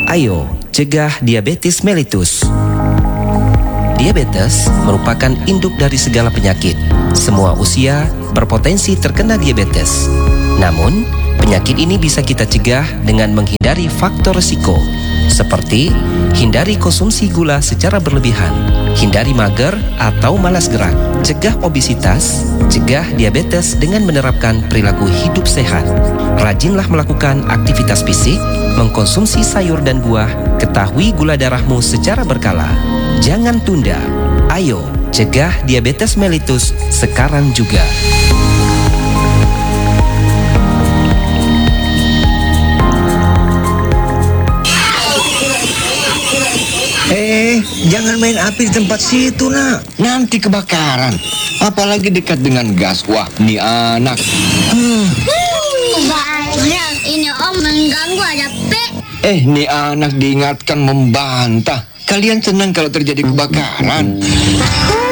Ayo, cegah diabetes mellitus. Diabetes merupakan induk dari segala penyakit. Semua usia berpotensi terkena diabetes. Namun, penyakit ini bisa kita cegah dengan menghindari faktor risiko, seperti hindari konsumsi gula secara berlebihan, hindari mager atau malas gerak, cegah obesitas, cegah diabetes dengan menerapkan perilaku hidup sehat. Rajinlah melakukan aktivitas fisik, mengkonsumsi sayur dan buah, ketahui gula darahmu secara berkala. Jangan tunda. Ayo, cegah diabetes mellitus sekarang juga. Jangan main api di tempat situ, nak. Nanti kebakaran. Apalagi dekat dengan gas. Wah, nih anak. Banyak, ini om mengganggu ada P. Nih anak diingatkan membantah. Kalian senang kalau terjadi kebakaran?